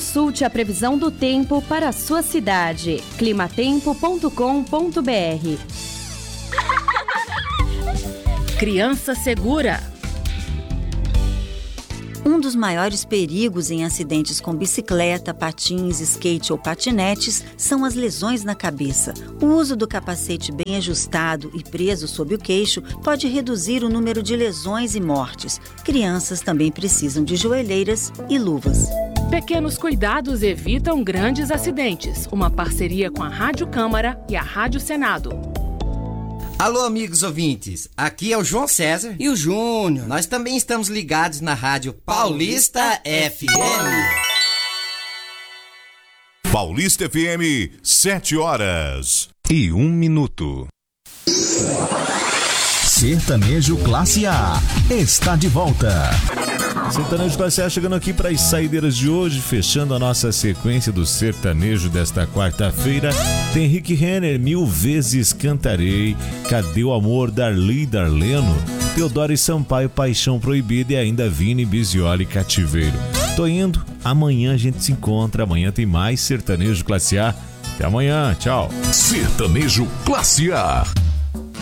Consulte a previsão do tempo para a sua cidade. climatempo.com.br. Criança Segura. Um dos maiores perigos em acidentes com bicicleta, patins, skate ou patinetes são as lesões na cabeça. O uso do capacete bem ajustado e preso sob o queixo pode reduzir o número de lesões e mortes. Crianças também precisam de joelheiras e luvas. Pequenos cuidados evitam grandes acidentes. Uma parceria com a Rádio Câmara e a Rádio Senado. Alô, amigos ouvintes, aqui é o João César e o Júnior. Nós também estamos ligados na Rádio Paulista FM. Paulista FM, 7h01. Sertanejo Classe A está de volta. Sertanejo Classe A chegando aqui para as saideiras de hoje, fechando a nossa sequência do sertanejo desta quarta-feira. Tem Rick Renner, Mil Vezes Cantarei, Cadê o Amor, Darli Darleno, Teodoro e Sampaio, Paixão Proibida e ainda Vini Bizioli, Cativeiro. Tô indo, amanhã a gente se encontra, amanhã tem mais Sertanejo Classe A. Até amanhã, tchau. Sertanejo Classe A.